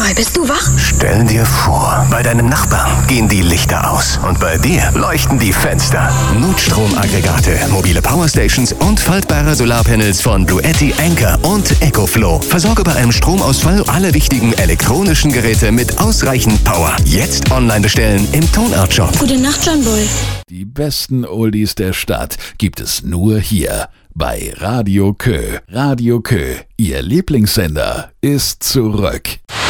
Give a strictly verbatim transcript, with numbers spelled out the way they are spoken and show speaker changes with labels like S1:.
S1: Roy, bist du wach?
S2: Stell dir vor, bei deinem Nachbarn gehen die Lichter aus und bei dir leuchten die Fenster. Notstromaggregate, mobile Powerstations und faltbare Solarpanels von Bluetti, Anker und EcoFlow. Versorge bei einem Stromausfall alle wichtigen elektronischen Geräte mit ausreichend Power. Jetzt online bestellen im Tonart Shop.
S1: Gute Nacht, John Boy.
S3: Die besten Oldies der Stadt gibt es nur hier bei Radio Kö. Radio Kö, Ihr Lieblingssender, ist zurück.